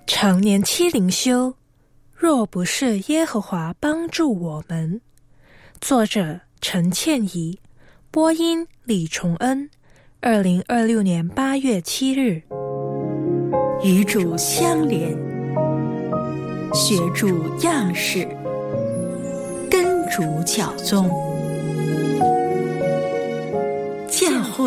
常年期灵修，若不是耶和华帮助我们。作者陈倩怡，播音李崇恩。2026年8月7日。 与主相连，学主样式，跟主教宗。